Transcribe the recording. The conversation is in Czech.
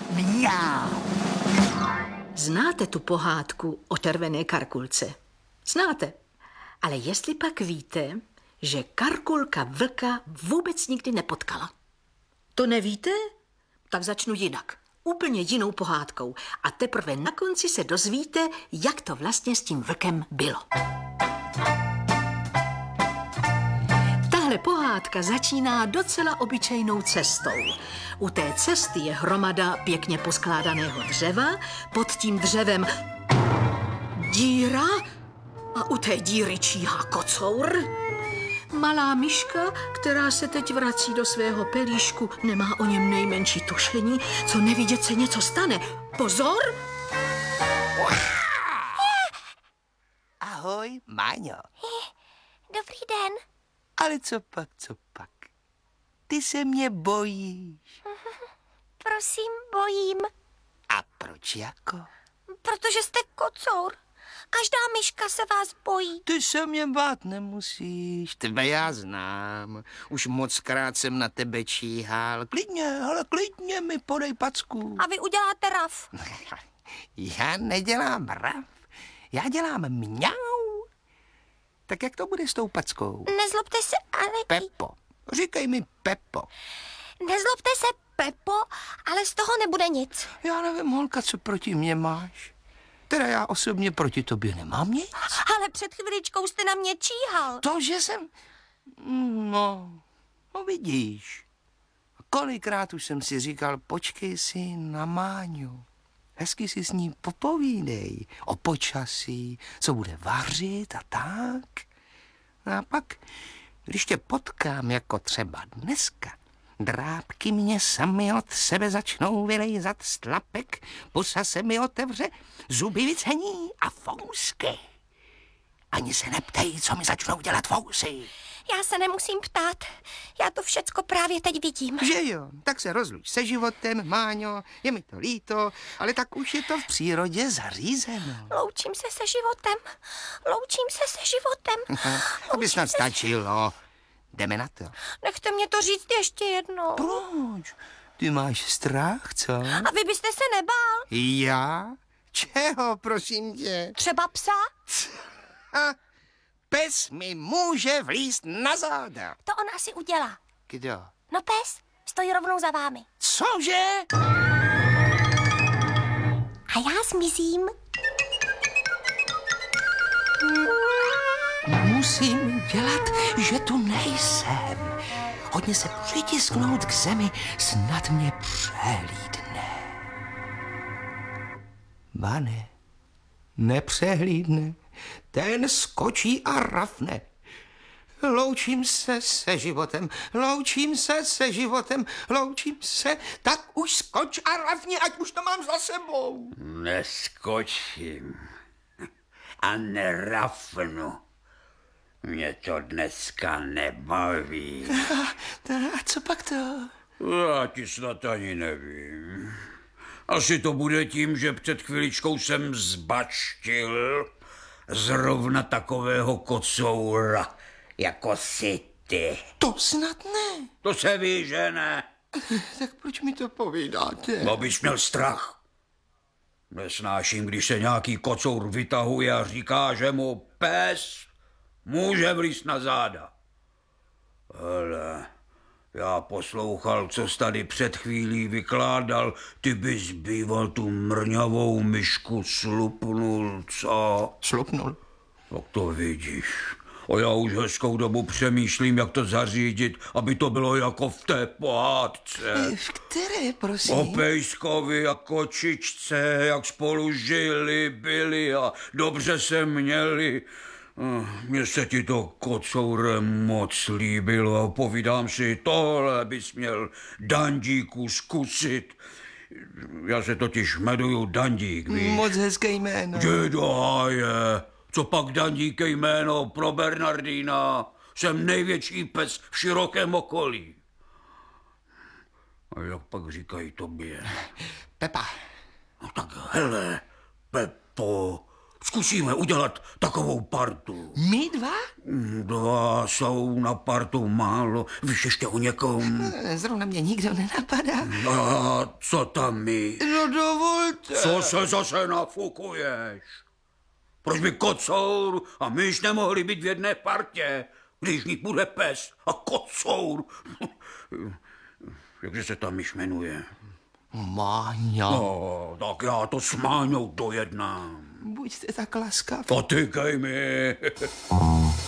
Mňau. Znáte tu pohádku o červené Karkulce? Znáte. Ale jestli pak víte, že Karkulka vlka vůbec nikdy nepotkala. To nevíte? Tak začnu jinak. Úplně jinou pohádkou. A teprve na konci se dozvíte, jak to vlastně s tím vlkem bylo. Tahle pohádka začíná docela obyčejnou cestou. U té cesty je hromada pěkně poskládaného dřeva, pod tím dřevem díra a u té díry číhá kocour. Malá myška, která se teď vrací do svého pelíšku, nemá o něm nejmenší tušení, co nevidět se něco stane. Pozor! Ahoj, Máňo. Dobrý den. Ale co pak? Ty se mě bojíš. Prosím, bojím. A proč jako? Protože jste kocour. Každá myška se vás bojí. Ty se mě bát nemusíš, tebe já znám. Už mockrát jsem na tebe číhal. Klidně mi podej packu. A vy uděláte raf. Já nedělám raf, já dělám mňau. Tak jak to bude s tou packou? Nezlobte se, ale... Pepo, říkej mi Pepo. Nezlobte se, Pepo, ale z toho nebude nic. Já nevím, holka, co proti mně máš. Teda já osobně proti tobě nemám nic. Ale před chviličkou jste na mě číhal. To, že jsem... No vidíš. Kolikrát už jsem si říkal, počkej si na Máňu. Hezky si s ní popovídej o počasí, co bude vařit a tak. A pak, když tě potkám jako třeba dneska, drápky mě sami od sebe začnou vylejzat z tlapek, pusa se mi otevře, zuby vycení a fousky. Ani se neptej, co mi začnou dělat fousy. Já se nemusím ptát. Já to všecko právě teď vidím. Že jo, tak se rozluč se životem, Máňo, je mi to líto, ale tak už je to v přírodě zařízeno. Loučím se se životem. Loučím se se životem. To by snad stačilo. Jdeme na to. Nechte mě to říct ještě jednou. Proč? Ty máš strach, co? A vy byste se nebál? Já? Čeho, prosím tě? Třeba psa? Pes mi může vlízt na záda. To on asi udělá. Kdo? No pes, stojí rovnou za vámi. Cože? A já zmizím. Musím dělat, že tu nejsem. Hodně se přitisknout k zemi, snad mě přehlídne. Bane, nepřehlídne. Ten skočí a rafne. Loučím se se životem, tak už skoč a rafni, ať už to mám za sebou. Neskočím a nerafnu. Mě to dneska nebaví. A co pak to? Já ti snad ani nevím. Asi to bude tím, že před chviličkou jsem zbačtil zrovna takového kocoura, jako jsi ty. To snad ne. To se ví, že ne. Tak proč mi to povídáte? Abys měl strach. Nesnáším, když se nějaký kocour vytahuje a říká, že mu pes může vlízt na záda. Hele, já poslouchal, co jsi tady před chvílí vykládal. Ty bys býval tu mrňavou myšku slupnul, co? Slupnul? Tak to vidíš. A já už hezkou dobu přemýšlím, jak to zařídit, aby to bylo jako v té pohádce. V které, prosím? O pejskovi a kočičce, jak spolu žili, byli a dobře se měli. Mně se ti to kocoure moc líbilo a povídám si, tohle bys měl, Dandíku, zkusit. Já se totiž jmenuju Dandík, víš? Moc hezké jméno. Dědoháje, co pak Dandík je jméno pro Bernardína? Jsem největší pes v širokém okolí. A jak pak říkají tobě? Pepa. No tak hele, Pepo, Zkusíme udělat takovou partu. My dva? 2 jsou na partu málo. Víš ještě o někom? Zrovna mě nikdo nenapadá. A co tam my? No dovolte. Co se zase nafukuješ? Proč by kocour a myš nemohli být v jedné partě, když v nich bude pes a kocour? Jakže se ta myš jmenuje? Máňa. No, tak já to s Máňou dojednám. Buďte tak laskav. Potykej mi.